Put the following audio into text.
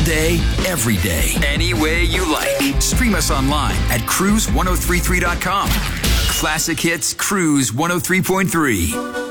day, every day, any way you like. Stream us online at cruise1033.com. Classic Hits Cruise 103.3.